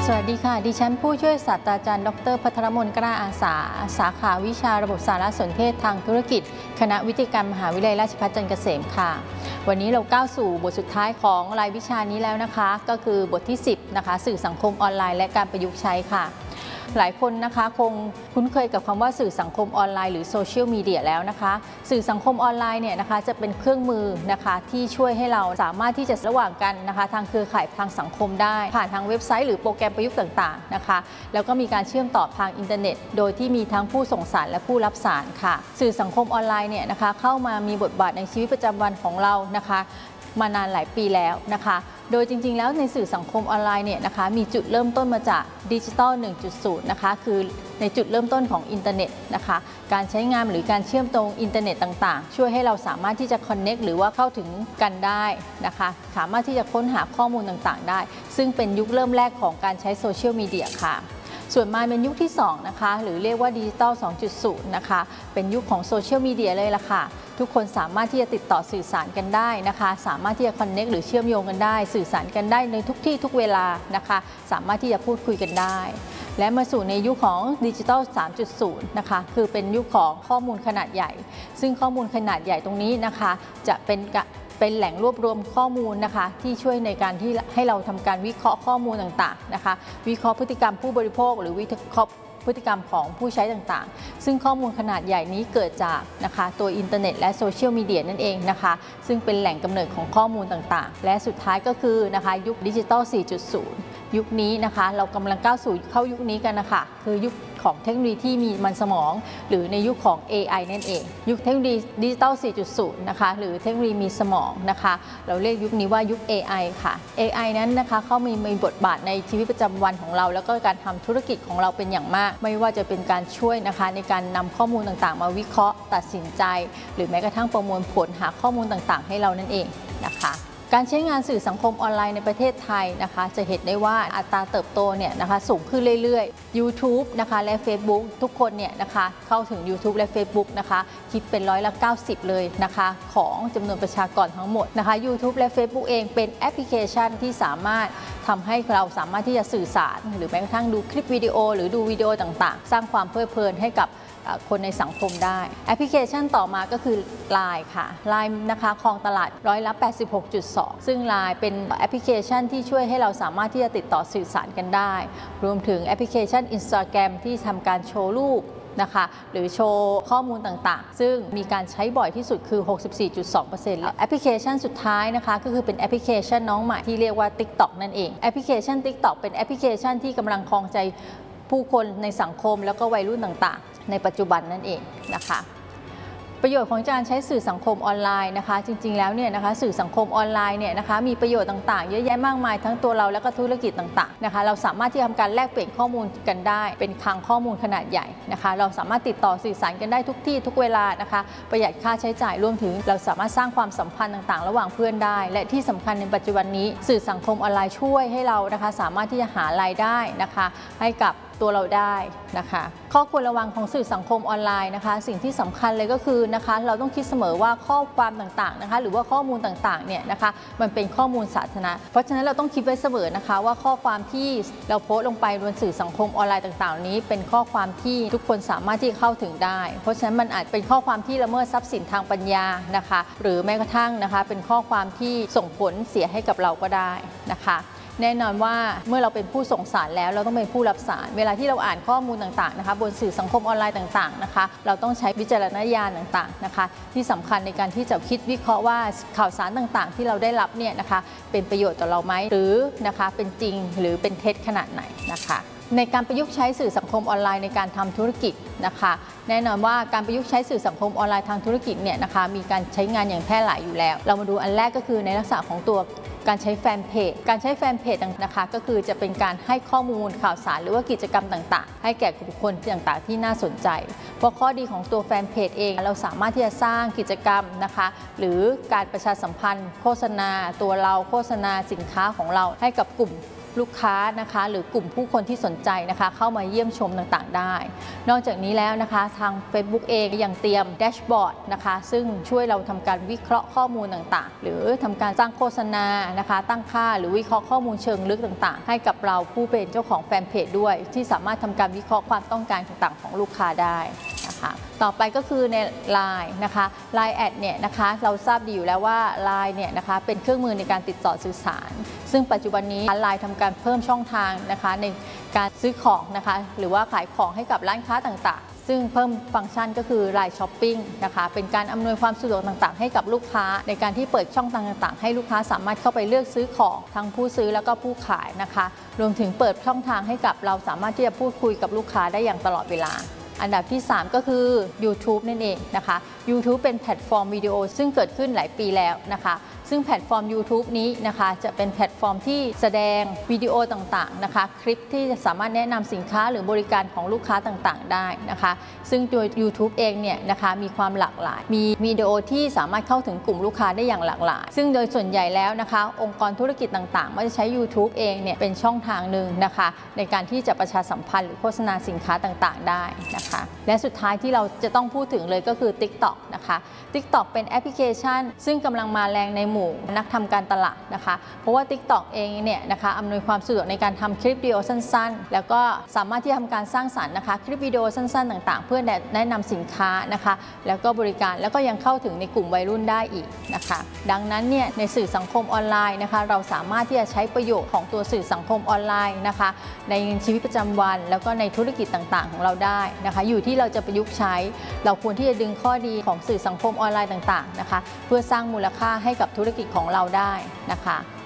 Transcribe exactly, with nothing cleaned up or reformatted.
สวัสดีค่ะดิฉันผู้ช่วยศาสตราจารย์ดรภัทรมนกล้าอาสาสาขาวิชาระบบสารสนเทศทางธุรกิจคณะวิทยาการมหาวิทยาลัยราชภัฏจันทร์เกษมค่ะวันนี้เราก้าวสู่บทสุดท้ายของรายวิชานี้แล้วนะคะก็คือบทที่สิบนะคะสื่อสังคมออนไลน์และการประยุกต์ใช้ค่ะหลายคนนะคะคงคุ้นเคยกับคำว่าสื่อสังคมออนไลน์หรือโซเชียลมีเดียแล้วนะคะสื่อสังคมออนไลน์เนี่ยนะคะจะเป็นเครื่องมือนะคะที่ช่วยให้เราสามารถที่จะระหว่างกันนะคะทางเครือข่ายทางสังคมได้ผ่านทางเว็บไซต์หรือโปรแกรมประยุกต์ต่างๆนะคะแล้วก็มีการเชื่อมต่อทางอินเทอร์เน็ตโดยที่มีทั้งผู้ส่งสารและผู้รับสารค่ะสื่อสังคมออนไลน์เนี่ยนะคะเข้ามามีบทบาทในชีวิตประจำวันของเรานะคะมานานหลายปีแล้วนะคะโดยจริงๆแล้วในสื่อสังคมออนไลน์เนี่ยนะคะมีจุดเริ่มต้นมาจากดิจิทัล หนึ่งจุดศูนย์ นะคะคือในจุดเริ่มต้นของอินเทอร์เน็ตนะคะการใช้งานหรือการเชื่อมโยงอินเทอร์เน็ตต่างๆช่วยให้เราสามารถที่จะคอนเน็กหรือว่าเข้าถึงกันได้นะคะสามารถที่จะค้นหาข้อมูลต่างๆได้ซึ่งเป็นยุคเริ่มแรกของการใช้โซเชียลมีเดียค่ะส่วนมาเป็นยุคที่สองนะคะหรือเรียกว่าดิจิทัล สองจุดศูนย์ นะคะเป็นยุคของโซเชียลมีเดียเลยล่ะค่ะทุกคนสามารถที่จะติดต่อสื่อสารกันได้นะคะสามารถที่จะคอนเน็กหรือเชื่อมโยงกันได้สื่อสารกันได้ในทุกที่ทุกเวลานะคะสามารถที่จะพูดคุยกันได้และมาสู่ในยุคของดิจิทัล สามจุดศูนย์ นะคะคือเป็นยุคของข้อมูลขนาดใหญ่ซึ่งข้อมูลขนาดใหญ่ตรงนี้นะคะจะเป็นเป็นแหล่งรวบรวมข้อมูลนะคะที่ช่วยในการที่ให้เราทำการวิเคราะห์ข้อมูลต่างๆนะคะวิเคราะห์พฤติกรรมผู้บริโภคหรือวิเคราะห์พฤติกรรมของผู้ใช้ต่างๆซึ่งข้อมูลขนาดใหญ่นี้เกิดจากนะคะตัวอินเทอร์เน็ตและโซเชียลมีเดียนั่นเองนะคะซึ่งเป็นแหล่งกำเนิดของข้อมูลต่างๆและสุดท้ายก็คือนะคะยุคดิจิทัล สี่จุดศูนย์ ยุคนี้นะคะเรากำลังก้าวสู่เข้ายุคนี้กันนะคะคือยุคของเทคโนโลยีที่มีมันสมองหรือในยุคของ เอ ไอ นั่นเองยุคเทคโนโลยีดิจิทัล สี่จุดศูนย์ นะคะหรือเทคโนโลยีมีสมองนะคะเราเรียกยุคนี้ว่ายุค เอ ไอ ค่ะ เอ ไอ นั้นนะคะเข้ามีมีบทบาทในชีวิตประจำวันของเราแล้วก็การทำธุรกิจของเราเป็นอย่างมากไม่ว่าจะเป็นการช่วยนะคะในการนำข้อมูลต่างๆมาวิเคราะห์ตัดสินใจหรือแม้กระทั่งประมวลผลหาข้อมูลต่างๆให้เรานั่นเองนะคะการใช้งานสื่อสังคมออนไลน์ในประเทศไทยนะคะจะเห็นได้ว่าอัตราเติบโตเนี่ยนะคะสูงขึ้นเรื่อยๆ YouTube นะคะและ Facebook ทุกคนเนี่ยนะคะเข้าถึง YouTube และ Facebook นะคะคิดเป็นร้อยละเก้าสิบเลยนะคะของจำนวนประชากรทั้งหมดนะคะ YouTube และ Facebook เองเป็นแอปพลิเคชันที่สามารถทำให้เราสามารถที่จะสื่อสารหรือแม้กระทั่งดูคลิปวิดีโอหรือดูวิดีโอต่างๆสร้างความเพลิดเพลินให้กับคนในสังคมได้แอปพลิเคชันต่อมาก็คือ ไลน์ ค่ะ ไลน์ นะคะครองตลาดร้อยละ แปดสิบหกจุดสอง ซึ่ง ไลน์ เป็นแอปพลิเคชันที่ช่วยให้เราสามารถที่จะติดต่อสื่อสารกันได้รวมถึงแอปพลิเคชัน Instagram ที่ทำการโชว์รูปนะคะหรือโชว์ข้อมูลต่างๆซึ่งมีการใช้บ่อยที่สุดคือ หกสิบสี่จุดสองเปอร์เซ็นต์ แล้วแอปพลิเคชันสุดท้ายนะคะก็คือเป็นแอปพลิเคชันน้องใหม่ที่เรียกว่า TikTok นั่นเองแอปพลิเคชัน TikTok เป็นแอปพลิเคชันที่กำลังครองใจผู้คนในสังคมแล้วก็วัยรุ่นต่างๆในปัจจุบันนั่นเองนะคะประโยชน์ของการใช้สื่อสังคมออนไลน์นะคะจริงๆแล้วเนี่ยนะคะสื่อสังคมออนไลน์เนี่ยนะคะมีประโยชน์ต่างๆเยอะแยะมากมายทั้งตัวเราและก็ธุรกิจต่างๆนะคะเราสามารถที่จะทำการแลกเปลี่ยนข้อมูลกันได้เป็นคลังข้อมูลขนาดใหญ่นะคะเราสามารถติดต่อสื่อสารกันได้ทุกที่ทุกเวลานะคะประหยัดค่าใช้จ่ายรวมถึงเราสามารถสร้างความสัมพันธ์ต่างๆระหว่างเพื่อนได้และที่สำคัญในปัจจุบันนี้สื่อสังคมออนไลน์ช่วยให้เรานะคะสามารถที่จะหารายได้นะคะให้กับตัวเราได้นะคะข้อควรระวังของสื่อสังคมออนไลน์นะคะสิ่งที่สำคัญเลยก็คือนะคะเราต้องคิดเสมอว่าข้อความต่างๆนะคะหรือว่าข้อมูลต่างๆเนี่ยนะคะมันเป็นข้อมูลสาธารณะเพราะฉะนั้นเราต้องคิดไว้เสมอนะคะว่าข้อความที่เราโพสต์ลงไปบนสื่อสังคมออนไลน์ต่างๆนี้เป็นข้อความที่ทุกคนสามารถที่เข้าถึงได้เพราะฉะนั้นมันอาจเป็นข้อความที่ละเมิดทรัพย์สินทางปัญญานะคะหรือแม้กระทั่งนะคะเป็นข้อความที่ส่งผลเสียให้กับเราก็ได้นะคะแน่นอนว่าเมื่อเราเป็นผู้ส่งสารแล้วเราต้องเป็นผู้รับสารเวลาที่เราอ่านข้อมูลต่างๆนะคะบนสื่อสังคมออนไลน์ต่างๆนะคะเราต้องใช้วิจารณญาณต่างๆนะคะที่สำคัญในการที่จะคิดวิเคราะห์ว่าข่าวสารต่างๆที่เราได้รับเนี่ยนะคะเป็นประโยชน์ต่อเราไหมหรือนะคะเป็นจริงหรือเป็นเท็จขนาดไหนนะคะในการประยุกต์ใช้สื่อสังคมออนไลน์ในการทำธุรกิจนะคะแน่นอนว่าการประยุกต์ใช้สื่อสังคมออนไลน์ทางธุรกิจเนี่ยนะคะมีการใช้งานอย่างแพร่หลายอยู่แล้วเรามาดูอันแรกก็คือในลักษณะของตัวการใช้แฟนเพจการใช้แฟนเพจนะคะก็คือจะเป็นการให้ข้อมูลข่าวสารหรือว่ากิจกรรมต่างๆให้แก่บุคคลต่างๆที่น่าสนใจเพราะข้อดีของตัวแฟนเพจเองเราสามารถที่จะสร้างกิจกรรมนะคะหรือการประชาสัมพันธ์โฆษณาตัวเราโฆษณาสินค้าของเราให้กับกลุ่มลูกค้านะคะหรือกลุ่มผู้คนที่สนใจนะคะเข้ามาเยี่ยมชมต่างๆได้นอกจากนี้แล้วนะคะทาง Facebook เองยังเตรียมแดชบอร์ดนะคะซึ่งช่วยเราทำการวิเคราะห์ข้อมูลต่างๆหรือทำการสร้างโฆษณานะคะตั้งค่าหรือวิเคราะห์ข้อมูลเชิงลึกต่างๆให้กับเราผู้เป็นเจ้าของแฟนเพจด้วยที่สามารถทำการวิเคราะห์ความต้องการต่างๆของลูกค้าได้นะคะต่อไปก็คือใน ไลน์ นะคะ ไลน์ แอดเนี่ยนะคะเราทราบดีอยู่แล้วว่า ไลน์ เนี่ยนะคะเป็นเครื่องมือในการติดต่อสื่อสารซึ่งปัจจุบันนี้ ไลน์ ทำการเพิ่มช่องทางนะคะในการซื้อของนะคะหรือว่าขายของให้กับร้านค้าต่างๆซึ่งเพิ่มฟังก์ชันก็คือ ไลน์ ช้อปปิ้งนะคะเป็นการอำนวยความสะดวกต่างๆให้กับลูกค้าในการที่เปิดช่องทางต่างๆให้ลูกค้าสามารถเข้าไปเลือกซื้อของทั้งผู้ซื้อแล้วก็ผู้ขายนะคะรวมถึงเปิดช่องทางให้กับเราสามารถที่จะพูดคุยกับลูกค้าได้อย่างตลอดเวลาอันดับที่สามก็คือ YouTube นั่นเองนะคะ YouTube เป็นแพลตฟอร์มวิดีโอซึ่งเกิดขึ้นหลายปีแล้วนะคะซึ่งแพลตฟอร์ม YouTube นี้นะคะจะเป็นแพลตฟอร์มที่แสดงวิดีโอต่างๆนะคะคลิปที่จะสามารถแนะนำสินค้าหรือบริการของลูกค้าต่างๆได้นะคะซึ่งตัว YouTube เองเนี่ยนะคะมีความหลากหลายมีวิดีโอที่สามารถเข้าถึงกลุ่มลูกค้าได้อย่างหลากหลายซึ่งโดยส่วนใหญ่แล้วนะคะองค์กรธุรกิจต่างๆมักจะใช้ YouTube เองเนี่ยเป็นช่องทางหนึ่งนะคะในการที่จะประชาสัมพันธ์หรือโฆษณาสินค้าต่างๆได้นะคะและสุดท้ายที่เราจะต้องพูดถึงเลยก็คือ TikTok นะคะ TikTok เป็นแอปพลิเคชันซึ่งกำลังมาแรงในหมู่นักทำการตลาดนะคะเพราะว่า TikTok เองเนี่ยนะคะอำนวยความสะดวกในการทำคลิปวิดีโอสั้นๆแล้วก็สามารถที่จะทำการสร้างสรรค์นะคะคลิปวิดีโอสั้นๆต่างๆเพื่อแนะนำสินค้านะคะแล้วก็บริการแล้วก็ยังเข้าถึงในกลุ่มวัยรุ่นได้อีกนะคะดังนั้นเนี่ยในสื่อสังคมออนไลน์นะคะเราสามารถที่จะใช้ประโยชน์ของตัวสื่อสังคมออนไลน์นะคะในชีวิตประจำวันแล้วก็ในธุรกิจต่างๆของเราได้นะคะอยู่ที่เราจะประยุกต์ใช้เราควรที่จะดึงข้อดีของสื่อสังคมออนไลน์ต่างๆนะคะเพื่อสร้างมูลค่าให้กับธุรกิจของเราได้นะคะ